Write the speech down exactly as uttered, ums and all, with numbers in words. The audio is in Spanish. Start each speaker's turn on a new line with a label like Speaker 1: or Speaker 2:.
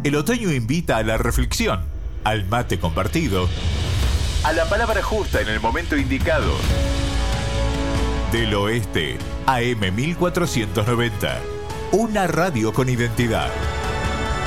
Speaker 1: El otoño invita a la reflexión, al mate compartido, a la palabra justa en el momento indicado. Del Oeste, A M mil cuatrocientos noventa. Una radio con identidad.